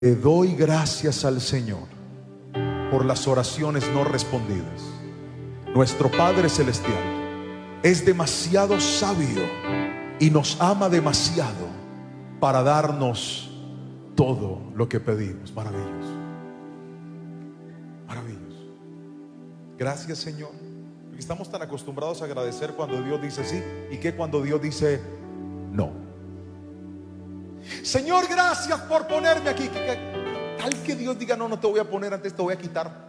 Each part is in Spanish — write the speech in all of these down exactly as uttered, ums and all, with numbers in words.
Le doy gracias al Señor por las oraciones no respondidas. Nuestro Padre Celestial es demasiado sabio y nos ama demasiado para darnos todo lo que pedimos. Maravilloso, maravilloso. Gracias, Señor. Estamos tan acostumbrados a agradecer cuando Dios dice sí, y que cuando Dios dice no. Señor, gracias por ponerme aquí. Tal que Dios diga no, no te voy a poner, antes te voy a quitar.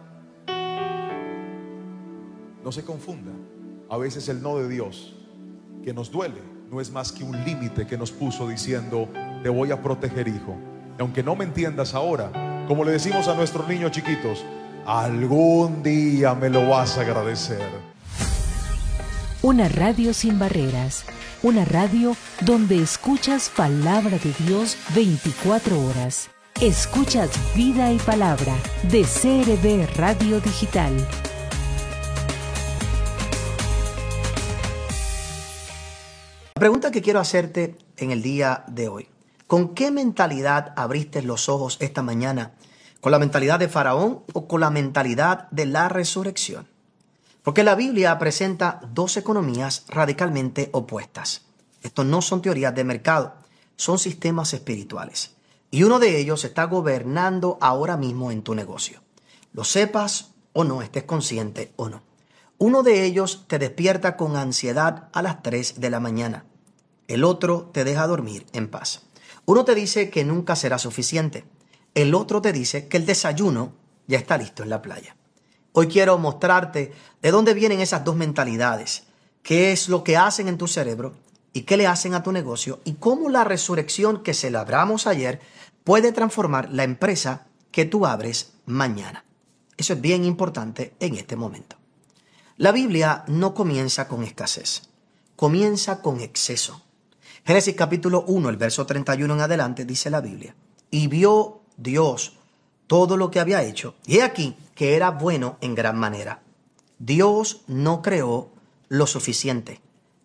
No se confunda. A veces el no de Dios que nos duele no es más que un límite que nos puso diciendo: te voy a proteger, hijo. Y aunque no me entiendas ahora, como le decimos a nuestros niños chiquitos, algún día me lo vas a agradecer. Una radio sin barreras. Una radio donde escuchas palabra de Dios veinticuatro horas. Escuchas Vida y Palabra de C R B Radio Digital. La pregunta que quiero hacerte en el día de hoy: ¿con qué mentalidad abriste los ojos esta mañana? ¿Con la mentalidad de Faraón o con la mentalidad de la resurrección? Porque la Biblia presenta dos economías radicalmente opuestas. Estos no son teorías de mercado, son sistemas espirituales. Y uno de ellos está gobernando ahora mismo en tu negocio. Lo sepas o no, estés consciente o no. Uno de ellos te despierta con ansiedad a las tres de la mañana. El otro te deja dormir en paz. Uno te dice que nunca será suficiente. El otro te dice que el desayuno ya está listo en la playa. Hoy quiero mostrarte de dónde vienen esas dos mentalidades, qué es lo que hacen en tu cerebro y qué le hacen a tu negocio, y cómo la resurrección que celebramos ayer puede transformar la empresa que tú abres mañana. Eso es bien importante en este momento. La Biblia no comienza con escasez, comienza con exceso. Génesis capítulo uno, el verso treinta y uno en adelante, dice la Biblia: y vio Dios todo lo que había hecho, y he aquí que era bueno en gran manera. Dios no creó lo suficiente,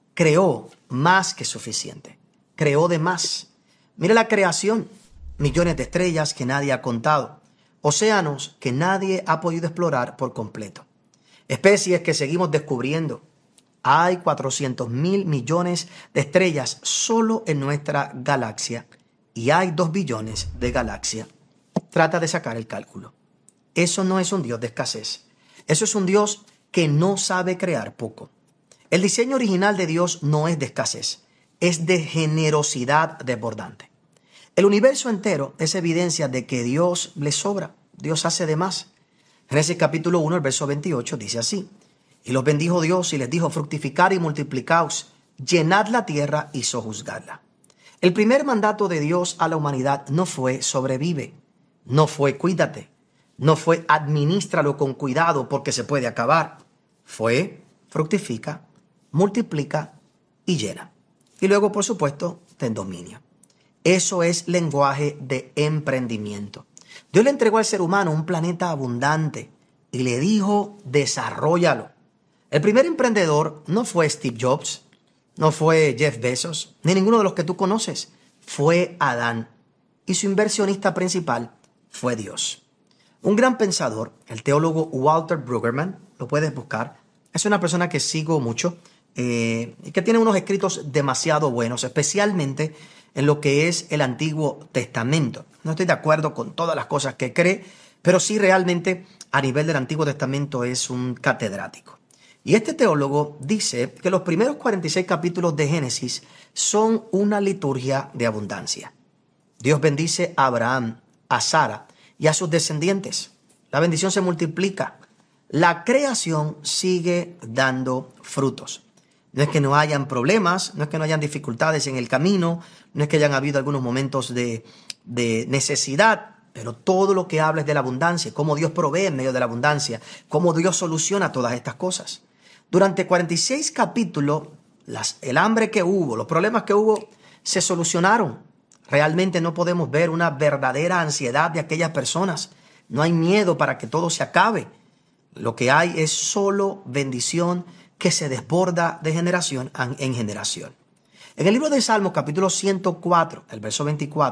creó más que suficiente, creó de más. Mira la creación: millones de estrellas que nadie ha contado, océanos que nadie ha podido explorar por completo, especies que seguimos descubriendo. Hay cuatrocientos mil millones de estrellas solo en nuestra galaxia, y hay dos billones de galaxias. Trata de sacar el cálculo. Eso no es un Dios de escasez. Eso es un Dios que no sabe crear poco. El diseño original de Dios no es de escasez, es de generosidad desbordante. El universo entero es evidencia de que Dios le sobra, Dios hace de más. Génesis capítulo uno, el verso veintiocho dice así: y los bendijo Dios y les dijo: fructificad y multiplicaos, llenad la tierra y sojuzgadla. El primer mandato de Dios a la humanidad no fue sobrevive, no fue cuídate, no fue administralo con cuidado porque se puede acabar. Fue fructifica, multiplica y llena. Y luego, por supuesto, ten dominio. Eso es lenguaje de emprendimiento. Dios le entregó al ser humano un planeta abundante y le dijo: desarróllalo. El primer emprendedor no fue Steve Jobs, no fue Jeff Bezos, ni ninguno de los que tú conoces. Fue Adán. Y su inversionista principal fue Dios. Un gran pensador, el teólogo Walter Brueggemann, lo puedes buscar. Es una persona que sigo mucho eh, y que tiene unos escritos demasiado buenos, especialmente en lo que es el Antiguo Testamento. No estoy de acuerdo con todas las cosas que cree, pero sí realmente a nivel del Antiguo Testamento es un catedrático. Y este teólogo dice que los primeros cuarenta y seis capítulos de Génesis son una liturgia de abundancia. Dios bendice a Abraham, a Sara y a sus descendientes. La bendición se multiplica. La creación sigue dando frutos. No es que no hayan problemas, no es que no hayan dificultades en el camino, no es que hayan habido algunos momentos de, de necesidad, pero todo lo que habla es de la abundancia, cómo Dios provee en medio de la abundancia, cómo Dios soluciona todas estas cosas. Durante cuarenta y seis capítulos, las, el hambre que hubo, los problemas que hubo, se solucionaron. Realmente no podemos ver una verdadera ansiedad de aquellas personas. No hay miedo para que todo se acabe. Lo que hay es solo bendición que se desborda de generación en generación. En el libro de Salmos, capítulo ciento cuatro, el verso veinticuatro,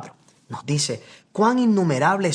nos dice, cuán innumerables